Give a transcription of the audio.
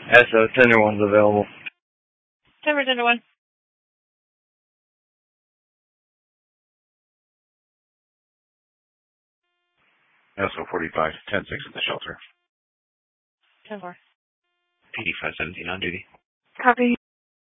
SO Tender One's available. Tender One. SO 45, 10-6 at the shelter. 10-4. PD 517 on duty. Copy.